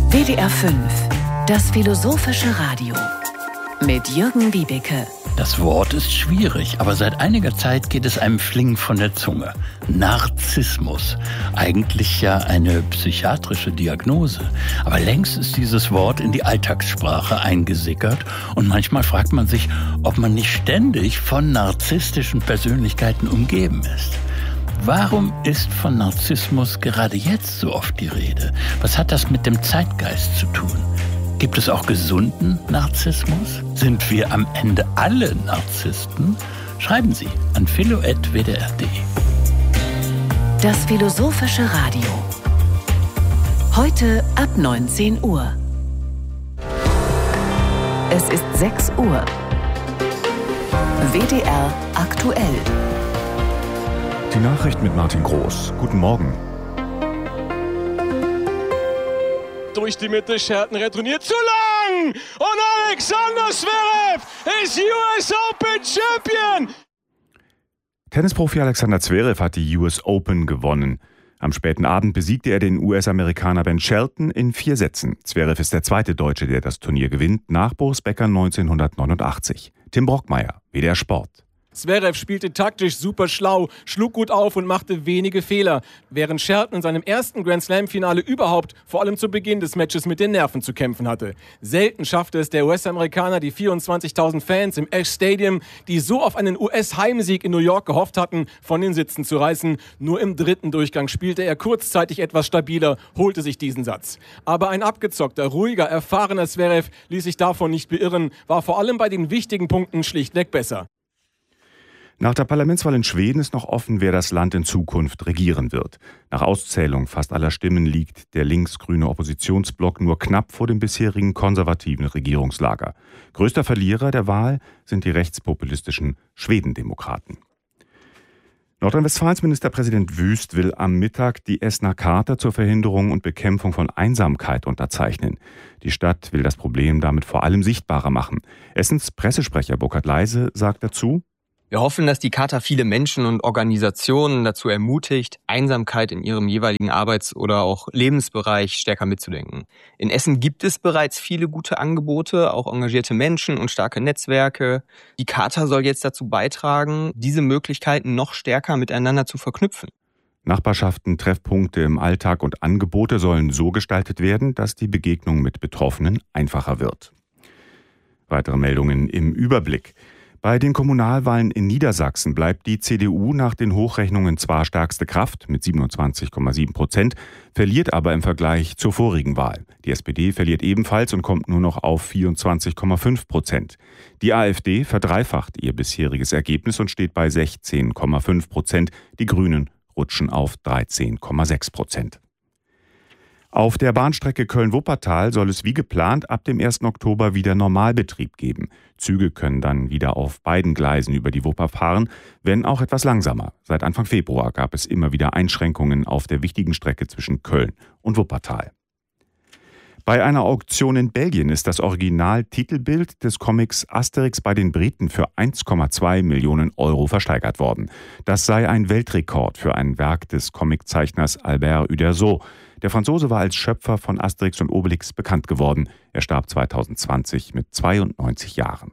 WDR 5, das philosophische Radio mit Jürgen Wiebeke. Das Wort ist schwierig, aber seit einiger Zeit geht es einem flink von der Zunge. Narzissmus. Eigentlich ja eine psychiatrische Diagnose. Aber längst ist dieses Wort in die Alltagssprache eingesickert und manchmal fragt man sich, ob man nicht ständig von narzisstischen Persönlichkeiten umgeben ist. Warum ist von Narzissmus gerade jetzt so oft die Rede? Was hat das mit dem Zeitgeist zu tun? Gibt es auch gesunden Narzissmus? Sind wir am Ende alle Narzissten? Schreiben Sie an philo@wdr.de. Das philosophische Radio. Heute ab 19 Uhr. Es ist 6 Uhr. WDR aktuell. Die Nachricht mit Martin Groß. Guten Morgen. Durch die Mitte, Scherten retourniert zu lang und Alexander Zverev ist US Open Champion. Tennisprofi Alexander Zverev hat die US Open gewonnen. Am späten Abend besiegte er den US-Amerikaner Ben Shelton in 4 Sätzen. Zverev ist der zweite Deutsche, der das Turnier gewinnt, nach Boris Becker 1989. Tim Brockmeier, WDR Sport. Zverev spielte taktisch super schlau, schlug gut auf und machte wenige Fehler, während Shelton in seinem ersten Grand-Slam-Finale überhaupt vor allem zu Beginn des Matches mit den Nerven zu kämpfen hatte. Selten schaffte es der US-Amerikaner, die 24.000 Fans im Ash Stadium, die so auf einen US-Heimsieg in New York gehofft hatten, von den Sitzen zu reißen. Nur im dritten Durchgang spielte er kurzzeitig etwas stabiler, holte sich diesen Satz. Aber ein abgezockter, ruhiger, erfahrener Zverev ließ sich davon nicht beirren, war vor allem bei den wichtigen Punkten schlichtweg besser. Nach der Parlamentswahl in Schweden ist noch offen, wer das Land in Zukunft regieren wird. Nach Auszählung fast aller Stimmen liegt der linksgrüne Oppositionsblock nur knapp vor dem bisherigen konservativen Regierungslager. Größter Verlierer der Wahl sind die rechtspopulistischen Schwedendemokraten. Nordrhein-Westfalens Ministerpräsident Wüst will am Mittag die Essener Charta zur Verhinderung und Bekämpfung von Einsamkeit unterzeichnen. Die Stadt will das Problem damit vor allem sichtbarer machen. Essens Pressesprecher Burkhard Leise sagt dazu: Wir hoffen, dass die Charta viele Menschen und Organisationen dazu ermutigt, Einsamkeit in ihrem jeweiligen Arbeits- oder auch Lebensbereich stärker mitzudenken. In Essen gibt es bereits viele gute Angebote, auch engagierte Menschen und starke Netzwerke. Die Charta soll jetzt dazu beitragen, diese Möglichkeiten noch stärker miteinander zu verknüpfen. Nachbarschaften, Treffpunkte im Alltag und Angebote sollen so gestaltet werden, dass die Begegnung mit Betroffenen einfacher wird. Weitere Meldungen im Überblick. Bei den Kommunalwahlen in Niedersachsen bleibt die CDU nach den Hochrechnungen zwar stärkste Kraft mit 27,7%, verliert aber im Vergleich zur vorigen Wahl. Die SPD verliert ebenfalls und kommt nur noch auf 24,5%. Die AfD verdreifacht ihr bisheriges Ergebnis und steht bei 16,5%. Die Grünen rutschen auf 13,6%. Auf der Bahnstrecke Köln-Wuppertal soll es wie geplant ab dem 1. Oktober wieder Normalbetrieb geben. Züge können dann wieder auf beiden Gleisen über die Wupper fahren, wenn auch etwas langsamer. Seit Anfang Februar gab es immer wieder Einschränkungen auf der wichtigen Strecke zwischen Köln und Wuppertal. Bei einer Auktion in Belgien ist das Original-Titelbild des Comics Asterix bei den Briten für 1,2 Millionen Euro versteigert worden. Das sei ein Weltrekord für ein Werk des Comiczeichners Albert Uderzo. Der Franzose war als Schöpfer von Asterix und Obelix bekannt geworden. Er starb 2020 mit 92 Jahren.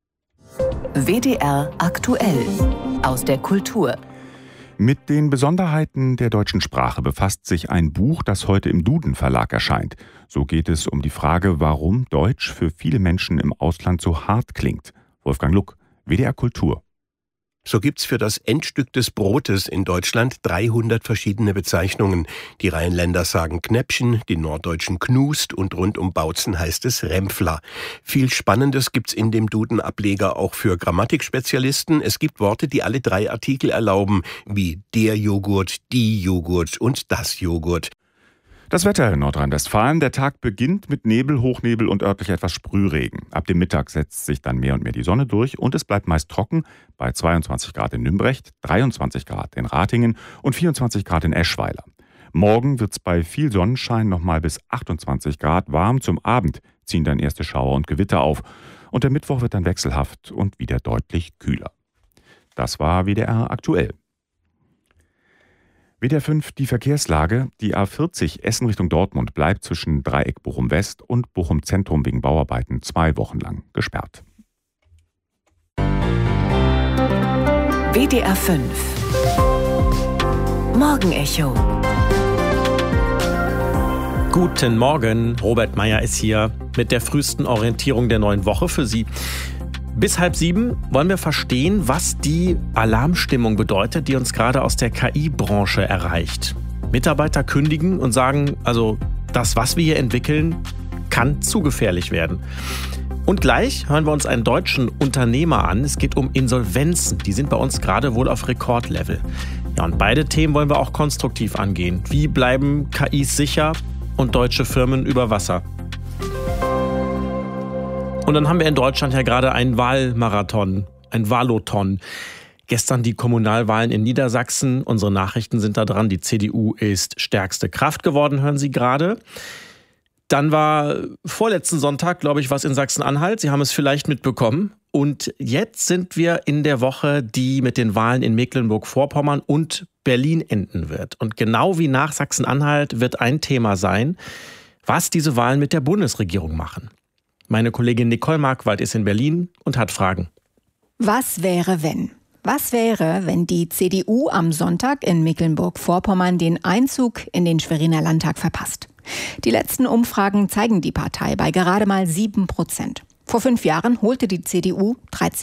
WDR aktuell aus der Kultur. Mit den Besonderheiten der deutschen Sprache befasst sich ein Buch, das heute im Duden Verlag erscheint. So geht es um die Frage, warum Deutsch für viele Menschen im Ausland so hart klingt. Wolfgang Luck, WDR Kultur. So gibt's für das Endstück des Brotes in Deutschland 300 verschiedene Bezeichnungen. Die Rheinländer sagen Knäppchen, die Norddeutschen Knust und rund um Bautzen heißt es Rempfler. Viel Spannendes gibt's in dem Duden-Ableger auch für Grammatikspezialisten. Es gibt Worte, die alle 3 Artikel erlauben, wie der Joghurt, die Joghurt und das Joghurt. Das Wetter in Nordrhein-Westfalen. Der Tag beginnt mit Nebel, Hochnebel und örtlich etwas Sprühregen. Ab dem Mittag setzt sich dann mehr und mehr die Sonne durch und es bleibt meist trocken bei 22 Grad in Nümbrecht, 23 Grad in Ratingen und 24 Grad in Eschweiler. Morgen wird es bei viel Sonnenschein nochmal bis 28 Grad warm. Zum Abend ziehen dann erste Schauer und Gewitter auf. Und der Mittwoch wird dann wechselhaft und wieder deutlich kühler. Das war WDR aktuell. WDR 5 die Verkehrslage. Die A40 Essen Richtung Dortmund bleibt zwischen Dreieck Bochum West und Bochum Zentrum wegen Bauarbeiten 2 Wochen lang gesperrt. WDR 5 Morgenecho. Guten Morgen, Robert Meyer ist hier mit der frühesten Orientierung der neuen Woche für Sie. Bis 6:30 wollen wir verstehen, was die Alarmstimmung bedeutet, die uns gerade aus der KI-Branche erreicht. Mitarbeiter kündigen und sagen, also das, was wir hier entwickeln, kann zu gefährlich werden. Und gleich hören wir uns einen deutschen Unternehmer an. Es geht um Insolvenzen. Die sind bei uns gerade wohl auf Rekordlevel. Ja, und beide Themen wollen wir auch konstruktiv angehen. Wie bleiben KIs sicher und deutsche Firmen über Wasser? Und dann haben wir in Deutschland ja gerade einen Wahlmarathon, ein Wahlothon. Gestern die Kommunalwahlen in Niedersachsen. Unsere Nachrichten sind da dran. Die CDU ist stärkste Kraft geworden, hören Sie gerade. Dann war vorletzten Sonntag, glaube ich, was in Sachsen-Anhalt. Sie haben es vielleicht mitbekommen. Und jetzt sind wir in der Woche, die mit den Wahlen in Mecklenburg-Vorpommern und Berlin enden wird. Und genau wie nach Sachsen-Anhalt wird ein Thema sein, was diese Wahlen mit der Bundesregierung machen. Meine Kollegin Nicole Markwald ist in Berlin und hat Fragen. Was wäre, wenn? Was wäre, wenn die CDU am Sonntag in Mecklenburg-Vorpommern den Einzug in den Schweriner Landtag verpasst? Die letzten Umfragen zeigen die Partei bei gerade mal 7%. Vor 5 Jahren holte die CDU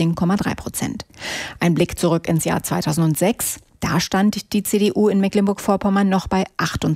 13,3%. Ein Blick zurück ins Jahr 2006. Da stand die CDU in Mecklenburg-Vorpommern noch bei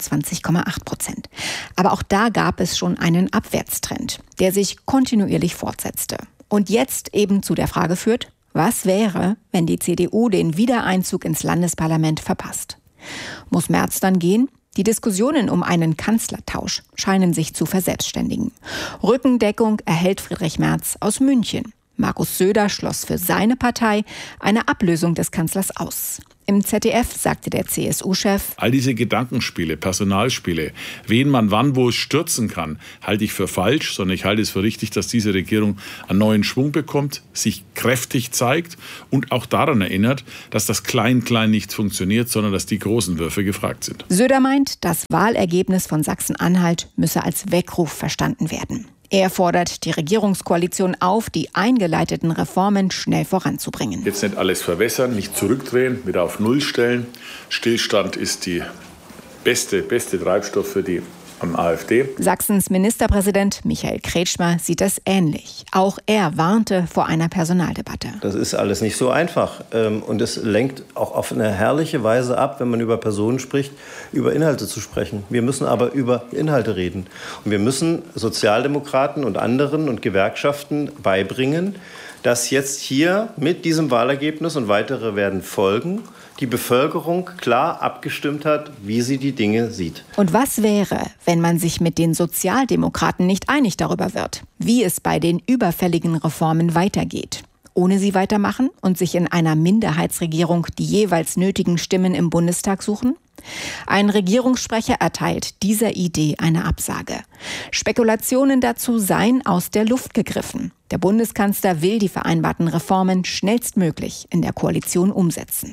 28,8%. Aber auch da gab es schon einen Abwärtstrend, der sich kontinuierlich fortsetzte. Und jetzt eben zu der Frage führt, was wäre, wenn die CDU den Wiedereinzug ins Landesparlament verpasst? Muss Merz dann gehen? Die Diskussionen um einen Kanzlertausch scheinen sich zu verselbstständigen. Rückendeckung erhält Friedrich Merz aus München. Markus Söder schloss für seine Partei eine Ablösung des Kanzlers aus. Im ZDF sagte der CSU-Chef: All diese Gedankenspiele, Personalspiele, wen man wann wo stürzen kann, halte ich für falsch, sondern ich halte es für richtig, dass diese Regierung einen neuen Schwung bekommt, sich kräftig zeigt und auch daran erinnert, dass das Klein-Klein nicht funktioniert, sondern dass die großen Würfe gefragt sind. Söder meint, das Wahlergebnis von Sachsen-Anhalt müsse als Weckruf verstanden werden. Er fordert die Regierungskoalition auf, die eingeleiteten Reformen schnell voranzubringen. Jetzt nicht alles verwässern, nicht zurückdrehen, wieder auf Null stellen. Stillstand ist die beste Treibstoff für die AfD. Sachsens Ministerpräsident Michael Kretschmer sieht das ähnlich. Auch er warnte vor einer Personaldebatte. Das ist alles nicht so einfach. Und es lenkt auch auf eine herrliche Weise ab, wenn man über Personen spricht, über Inhalte zu sprechen. Wir müssen aber über Inhalte reden. Und wir müssen Sozialdemokraten und anderen und Gewerkschaften beibringen, dass jetzt hier mit diesem Wahlergebnis und weitere werden folgen, die Bevölkerung klar abgestimmt hat, wie sie die Dinge sieht. Und was wäre, wenn man sich mit den Sozialdemokraten nicht einig darüber wird, wie es bei den überfälligen Reformen weitergeht? Ohne sie weitermachen und sich in einer Minderheitsregierung die jeweils nötigen Stimmen im Bundestag suchen? Ein Regierungssprecher erteilt dieser Idee eine Absage. Spekulationen dazu seien aus der Luft gegriffen. Der Bundeskanzler will die vereinbarten Reformen schnellstmöglich in der Koalition umsetzen.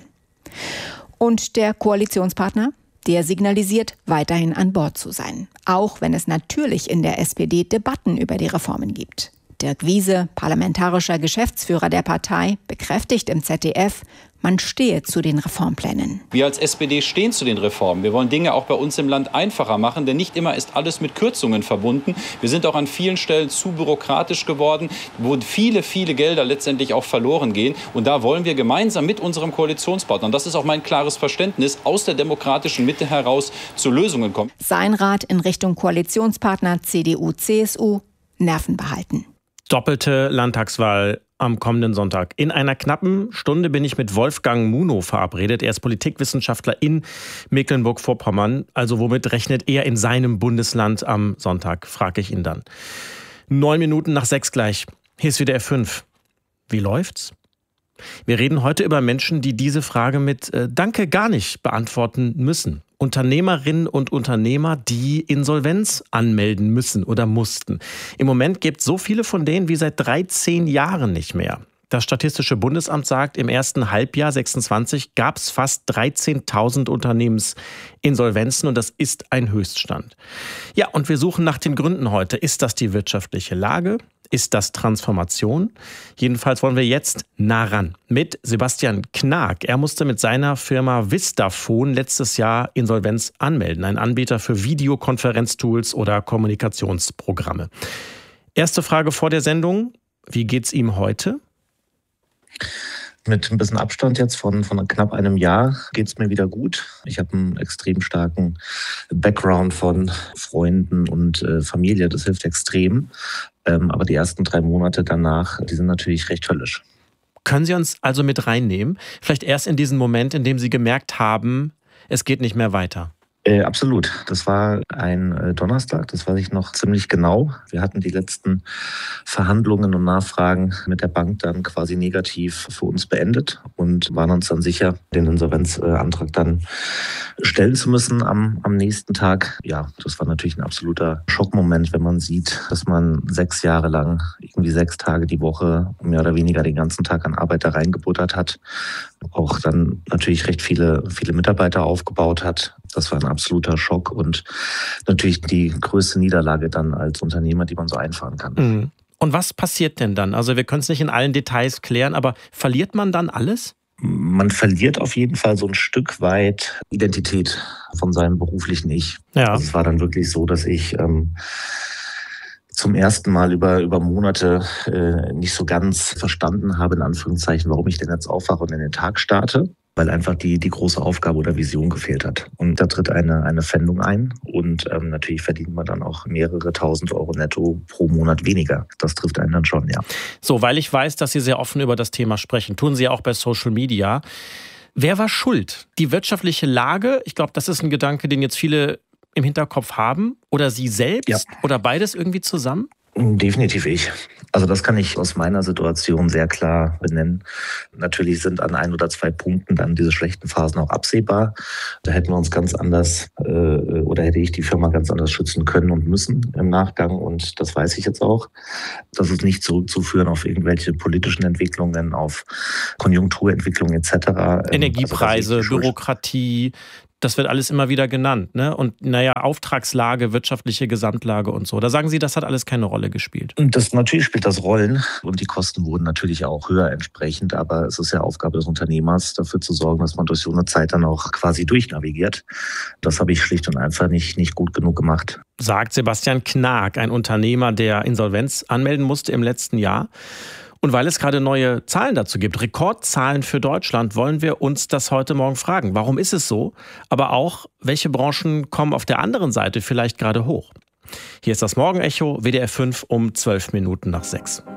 Und der Koalitionspartner? Der signalisiert, weiterhin an Bord zu sein. Auch wenn es natürlich in der SPD Debatten über die Reformen gibt. Dirk Wiese, parlamentarischer Geschäftsführer der Partei, bekräftigt im ZDF, man stehe zu den Reformplänen. Wir als SPD stehen zu den Reformen. Wir wollen Dinge auch bei uns im Land einfacher machen, denn nicht immer ist alles mit Kürzungen verbunden. Wir sind auch an vielen Stellen zu bürokratisch geworden, wo viele Gelder letztendlich auch verloren gehen. Und da wollen wir gemeinsam mit unserem Koalitionspartner, und das ist auch mein klares Verständnis, aus der demokratischen Mitte heraus zu Lösungen kommen. Sein Rat in Richtung Koalitionspartner CDU, CSU, Nerven behalten. Doppelte Landtagswahl am kommenden Sonntag. In einer knappen Stunde bin ich mit Wolfgang Munow verabredet. Er ist Politikwissenschaftler in Mecklenburg-Vorpommern. Also womit rechnet er in seinem Bundesland am Sonntag, frage ich ihn dann. 6:09 gleich. Hier ist WDR 5. Wie läuft's? Wir reden heute über Menschen, die diese Frage mit Danke gar nicht beantworten müssen. Unternehmerinnen und Unternehmer, die Insolvenz anmelden müssen oder mussten. Im Moment gibt es so viele von denen wie seit 13 Jahren nicht mehr. Das Statistische Bundesamt sagt, im ersten Halbjahr 26 gab es fast 13.000 Unternehmensinsolvenzen und das ist ein Höchststand. Ja, und wir suchen nach den Gründen heute. Ist das die wirtschaftliche Lage? Ist das Transformation? Jedenfalls wollen wir jetzt nah ran mit Sebastian Knag. Er musste mit seiner Firma Vistafone letztes Jahr Insolvenz anmelden. Ein Anbieter für Videokonferenztools oder Kommunikationsprogramme. Erste Frage vor der Sendung. Wie geht's ihm heute? Mit ein bisschen Abstand jetzt von knapp einem Jahr geht es mir wieder gut. Ich habe einen extrem starken Background von Freunden und Familie. Das hilft extrem. Aber die ersten 3 Monate danach, die sind natürlich recht höllisch. Können Sie uns also mit reinnehmen? Vielleicht erst in diesen Moment, in dem Sie gemerkt haben, es geht nicht mehr weiter. Absolut. Das war ein Donnerstag, das weiß ich noch ziemlich genau. Wir hatten die letzten Verhandlungen und Nachfragen mit der Bank dann quasi negativ für uns beendet und waren uns dann sicher, den Insolvenzantrag dann stellen zu müssen am nächsten Tag. Ja, das war natürlich ein absoluter Schockmoment, wenn man sieht, dass man 6 Jahre lang irgendwie 6 Tage die Woche mehr oder weniger den ganzen Tag an Arbeit da reingebuttert hat. Auch dann natürlich recht viele Mitarbeiter aufgebaut hat. Das war ein absoluter Schock und natürlich die größte Niederlage dann als Unternehmer, die man so einfahren kann. Mhm. Und was passiert denn dann? Also wir können es nicht in allen Details klären, aber verliert man dann alles? Man verliert auf jeden Fall so ein Stück weit Identität von seinem beruflichen Ich. Ja. Also es war dann wirklich so, dass ich zum ersten Mal über Monate nicht so ganz verstanden habe, in Anführungszeichen, warum ich denn jetzt aufwache und in den Tag starte, weil einfach die große Aufgabe oder Vision gefehlt hat. Und da tritt eine Pfändung ein und natürlich verdient man dann auch mehrere 1.000 Euro netto pro Monat weniger. Das trifft einen dann schon, ja. So, weil ich weiß, dass Sie sehr offen über das Thema sprechen, tun Sie ja auch bei Social Media. Wer war schuld? Die wirtschaftliche Lage? Ich glaube, das ist ein Gedanke, den jetzt viele im Hinterkopf haben? Oder Sie selbst? Ja. Oder beides irgendwie zusammen? Definitiv ich. Also das kann ich aus meiner Situation sehr klar benennen. Natürlich sind an 1 oder 2 Punkten dann diese schlechten Phasen auch absehbar. Da hätten wir uns ganz anders oder hätte ich die Firma ganz anders schützen können und müssen im Nachgang. Und das weiß ich jetzt auch. Das ist nicht zurückzuführen auf irgendwelche politischen Entwicklungen, auf Konjunkturentwicklungen etc. Energiepreise, also Bürokratie. Das wird alles immer wieder genannt, ne? Und Auftragslage, wirtschaftliche Gesamtlage und so. Da sagen Sie, das hat alles keine Rolle gespielt. Natürlich spielt das Rollen und die Kosten wurden natürlich auch höher entsprechend. Aber es ist ja Aufgabe des Unternehmers, dafür zu sorgen, dass man durch so eine Zeit dann auch quasi durchnavigiert. Das habe ich schlicht und einfach nicht gut genug gemacht. Sagt Sebastian Knag, ein Unternehmer, der Insolvenz anmelden musste im letzten Jahr. Und weil es gerade neue Zahlen dazu gibt, Rekordzahlen für Deutschland, wollen wir uns das heute Morgen fragen. Warum ist es so? Aber auch, welche Branchen kommen auf der anderen Seite vielleicht gerade hoch? Hier ist das Morgenecho, WDR 5 um 12 Minuten nach 6.